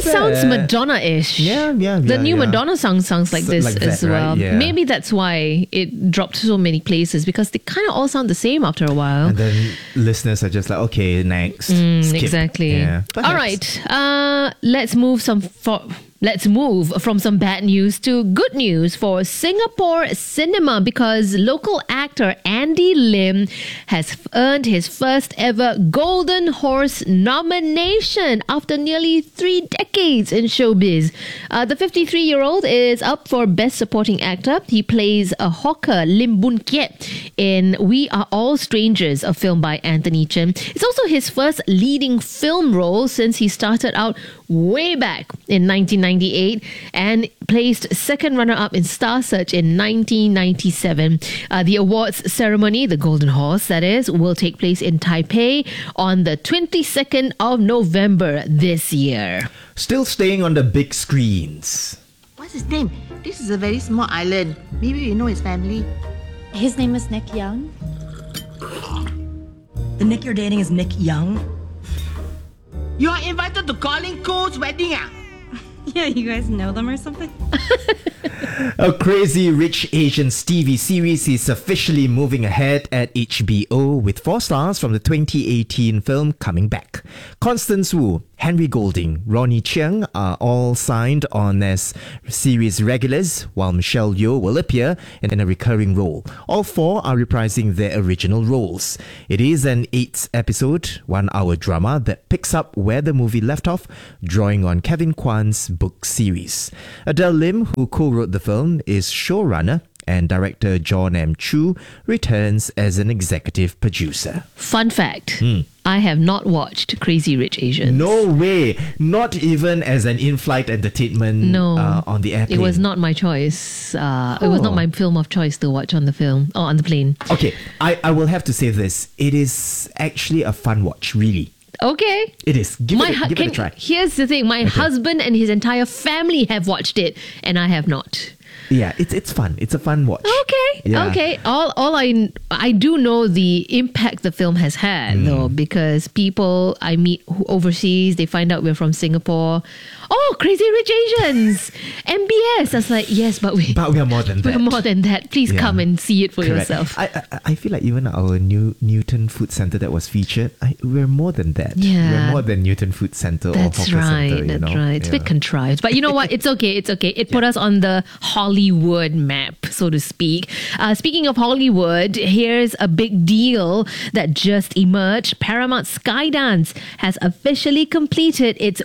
This sounds Madonna-ish. Yeah. The new Madonna song sounds like this like as that, right? well. Yeah. Maybe that's why it dropped so many places, because they kind of all sound the same after a while. And then listeners are just like, okay, next. Skip. Exactly. Yeah, All right. Let's move from some bad news to good news for Singapore cinema, because local actor Andy Lim has earned his first ever Golden Horse nomination after nearly 3 decades in showbiz. The 53-year-old is up for Best Supporting Actor. He plays a hawker, Lim Boon Kiat, in We Are All Strangers, a film by Anthony Chen. It's also his first leading film role since he started out way back in 1998 and placed second runner-up in Star Search in 1997. The awards ceremony, the Golden Horse that is, will take place in Taipei on the 22nd of November this year. Still staying on the big screens. What's his name? This is a very small island. Maybe you know his family. His name is Nick Young. The Nick you're dating is Nick Young? You are invited to Colin Cole's wedding, ah? Yeah, you guys know them or something? A Crazy Rich Asians TV series is officially moving ahead at HBO with 4 stars from the 2018 film coming back. Constance Wu, Henry Golding, Ronnie Chiang are all signed on as series regulars, while Michelle Yeoh will appear in a recurring role. All 4 are reprising their original roles. It is an 8-episode, 1-hour drama that picks up where the movie left off, drawing on Kevin Kwan's book series. Adele Lim, who co-wrote the film, is showrunner, and director John M. Chu returns as an executive producer. Fun fact, I have not watched Crazy Rich Asians. No way! Not even as an in-flight entertainment on the airplane. It was not my choice. It was not my film of choice to watch on the plane. Okay, I will have to say this. It is actually a fun watch, really. Okay. It is. Give it a try. Here's the thing. My husband and his entire family have watched it, and I have not. Yeah, it's fun. It's a fun watch. Okay. Yeah. Okay. All I do know the impact the film has had, though, because people I meet overseas, they find out we're from Singapore. Oh, Crazy Rich Asians, MBS. I was like, yes, but we are more than that. We're more than that. Please come and see it for Correct. yourself. I feel like even our new Newton Food Centre that was featured, we're more than that. Yeah. We're more than Newton Food Centre or Hawker Centre. That's right. It's a bit contrived. But you know what? It's okay. It's okay. It put us on the Hollywood map, so to speak. Speaking of Hollywood, here's a big deal that just emerged. Paramount Skydance has officially completed its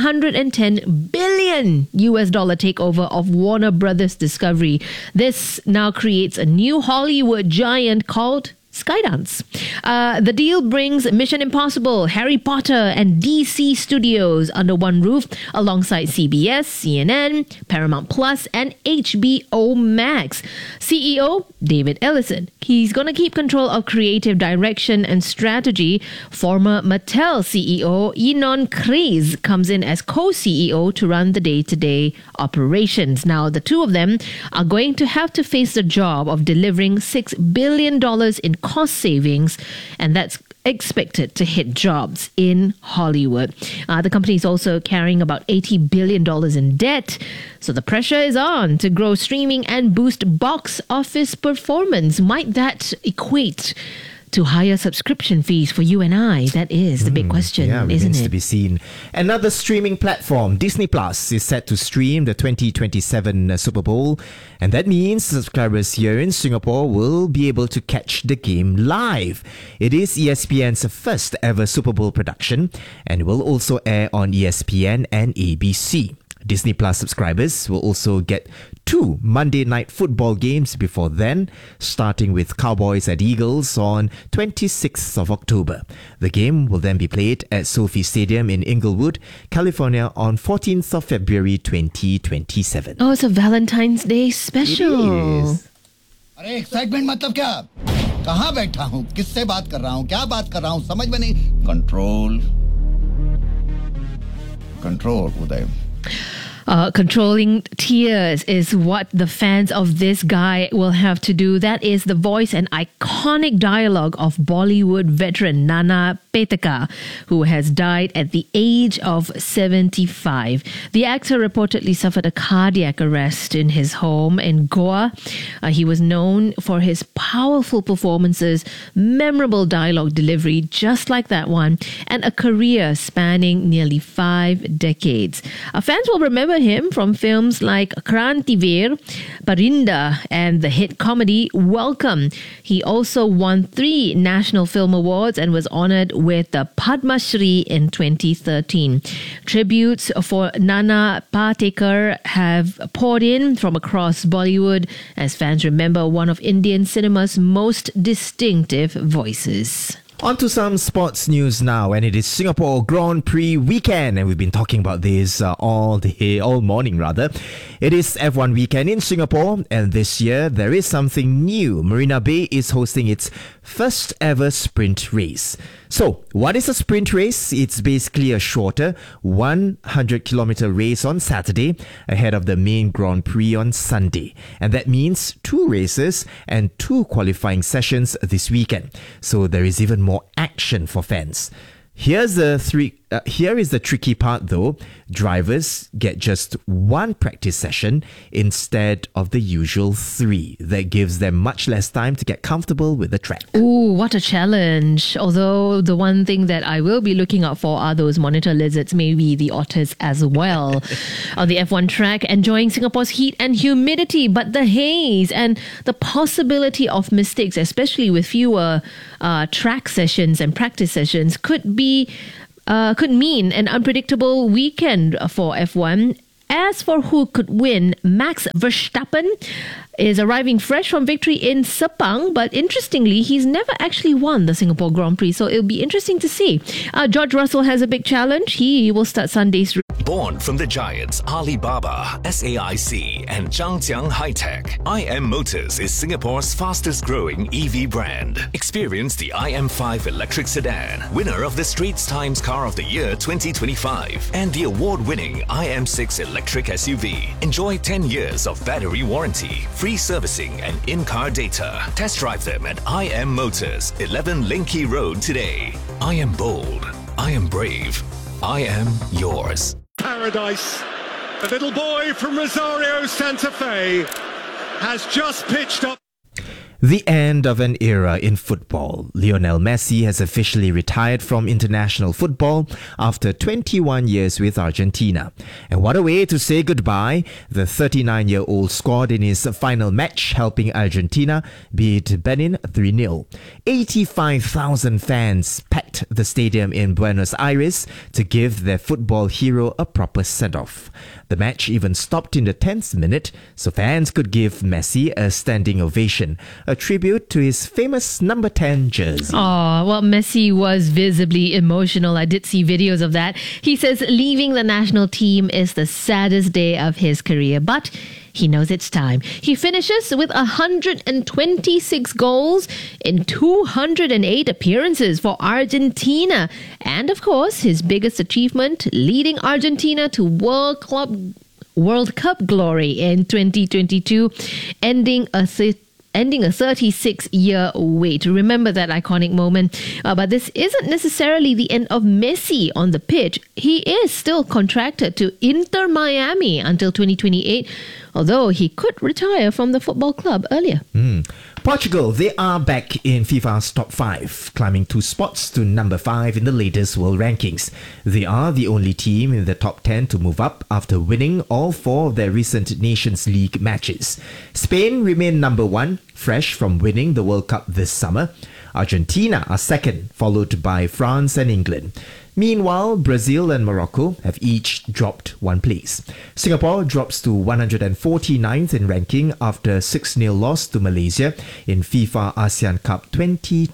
$110 billion takeover of Warner Brothers Discovery. This now creates a new Hollywood giant called Skydance. The deal brings Mission Impossible, Harry Potter, and DC Studios under one roof, alongside CBS, CNN, Paramount Plus, and HBO Max. CEO David Ellison. He's going to keep control of creative direction and strategy. Former Mattel CEO Ynon Kreiz comes in as co-CEO to run the day-to-day operations. Now, the two of them are going to have to face the job of delivering $6 billion in cost savings, and that's expected to hit jobs in Hollywood. The company is also carrying about $80 billion in debt, so the pressure is on to grow streaming and boost box office performance. Might that equate to higher subscription fees for you and I? That is the big question, isn't remains it? to be seen. Another streaming platform, Disney Plus, is set to stream the 2027 Super Bowl, and that means subscribers here in Singapore will be able to catch the game live. It is ESPN's first ever Super Bowl production, and will also air on ESPN and ABC. Disney Plus subscribers will also get 2 Monday Night Football games before then, starting with Cowboys at Eagles on 26th of October. The game will then be played at SoFi Stadium in Inglewood, California on 14th of February 2027. Oh, it's a Valentine's Day special. It is. अरे excitement मतलब क्या? कहाँ बैठा हूँ? किससे बात कर रहा हूँ? क्या बात कर रहा हूँ? समझ में नहीं. Control, Uday. Controlling tears is what the fans of this guy will have to do. That is the voice and iconic dialogue of Bollywood veteran Nana Petaka, who has died at the age of 75. The actor reportedly suffered a cardiac arrest in his home in Goa. He was known for his powerful performances, memorable dialogue delivery just like that one, and a career spanning nearly 5 decades. Fans will remember him from films like Krantivir, Parinda, and the hit comedy Welcome. He also won 3 National Film Awards and was honored with the Padma Shri in 2013. Tributes for Nana Patekar have poured in from across Bollywood as fans remember one of Indian cinema's most distinctive voices. On to some sports news now, and it is Singapore Grand Prix weekend, and we've been talking about this all morning rather. It is F1 weekend in Singapore, and this year there is something new. Marina Bay is hosting its first ever sprint race. So, what is a sprint race? It's basically a shorter 100-kilometer race on Saturday ahead of the main Grand Prix on Sunday. And that means 2 races and 2 qualifying sessions this weekend. So there is even more action for fans. Here is the tricky part though. Drivers get just 1 practice session instead of the usual 3. That gives them much less time to get comfortable with the track. Ooh, what a challenge. Although the one thing that I will be looking out for are those monitor lizards, maybe the otters as well. On the F1 track, enjoying Singapore's heat and humidity, but the haze and the possibility of mistakes, especially with fewer track sessions and practice sessions, could mean an unpredictable weekend for F1. As for who could win, Max Verstappen is arriving fresh from victory in Sepang, but interestingly, he's never actually won the Singapore Grand Prix, so it'll be interesting to see. George Russell has a big challenge. He will start Sunday's. Born from the giants Alibaba, SAIC, and Zhangjiang High-Tech, IM Motors is Singapore's fastest growing EV brand. Experience the IM5 electric sedan, winner of the Straits Times Car of the Year 2025, and the award-winning IM6 electric SUV. Enjoy 10 years of battery warranty, free servicing, and in-car data. Test drive them at IM Motors, 11 Linky Road today. I am bold. I am brave. I am yours. Paradise. The little boy from Rosario, Santa Fe, has just pitched up. The end of an era in football. Lionel Messi has officially retired from international football after 21 years with Argentina. And what a way to say goodbye. The 39-year-old scored in his final match, helping Argentina beat Benin 3-0. 85,000 fans packed the stadium in Buenos Aires to give their football hero a proper send-off. The match even stopped in the 10th minute, so fans could give Messi a standing ovation, a tribute to his famous number 10 jersey. Oh, well, Messi was visibly emotional. I did see videos of that. He says leaving the national team is the saddest day of his career, but he knows it's time. He finishes with 126 goals in 208 appearances for Argentina. And of course, his biggest achievement, leading Argentina to World Cup glory in 2022, ending a 36-year wait. Remember that iconic moment. But this isn't necessarily the end of Messi on the pitch. He is still contracted to Inter Miami until 2028, although he could retire from the football club earlier. Portugal, they are back in FIFA's top 5, climbing 2 spots to number 5 in the latest world rankings. They are the only team in the top 10 to move up after winning all 4 of their recent Nations League matches. Spain remain number 1, fresh from winning the World Cup this summer. Argentina are second, followed by France and England. Meanwhile, Brazil and Morocco have each dropped 1 place. Singapore drops to 149th in ranking after a 6-0 loss to Malaysia in FIFA ASEAN Cup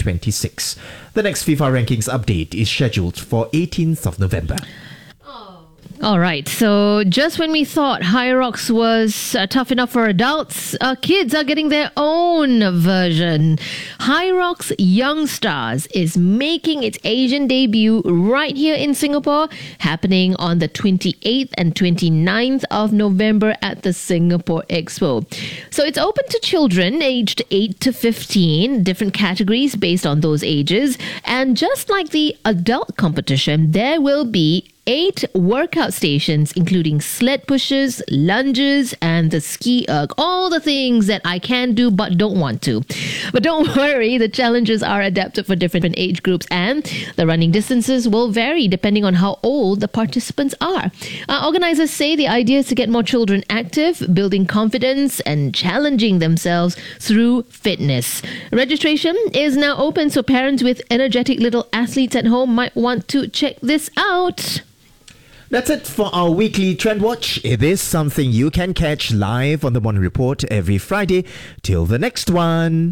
2026. The next FIFA rankings update is scheduled for 18th of November. All right, so just when we thought Hyrox was tough enough for adults, kids are getting their own version. Hyrox Young Stars is making its Asian debut right here in Singapore, happening on the 28th and 29th of November at the Singapore Expo. So it's open to children aged 8 to 15, different categories based on those ages. And just like the adult competition, there will be 8 workout stations, including sled pushes, lunges, and the ski erg. All the things that I can do but don't want to. But don't worry, the challenges are adapted for different age groups, and the running distances will vary depending on how old the participants are. Organizers say the idea is to get more children active, building confidence, and challenging themselves through fitness. Registration is now open, so parents with energetic little athletes at home might want to check this out. That's it for our weekly Trend Watch. It is something you can catch live on the Morning Report every Friday. Till the next one.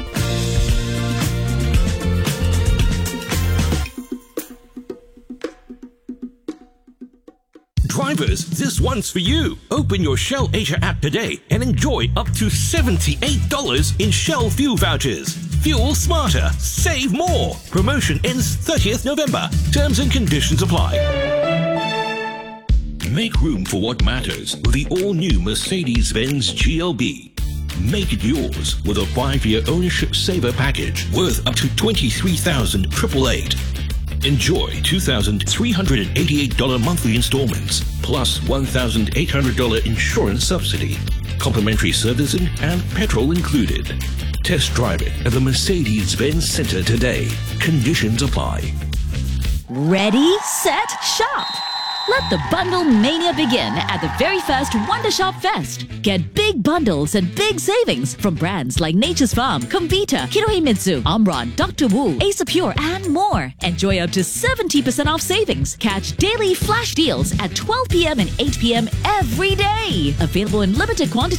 Drivers, this one's for you. Open your Shell Asia app today and enjoy up to $78 in Shell fuel vouchers. Fuel smarter, save more. Promotion ends 30th November. Terms and conditions apply. Make room for what matters with the all-new Mercedes-Benz GLB. Make it yours with a 5-year ownership saver package worth up to $23,888. Enjoy $2,388 monthly installments plus $1,800 insurance subsidy, complimentary servicing and petrol included. Test drive it at the Mercedes-Benz Center today. Conditions apply. Ready, set, shop! Let the bundle mania begin at the very first Wonder Shop Fest. Get big bundles and big savings from brands like Nature's Farm, Kombita, Kinohimitsu, Omron, Dr. Wu, Ace Pure, and more. Enjoy up to 70% off savings. Catch daily flash deals at 12 p.m. and 8 p.m. every day. Available in limited quantity.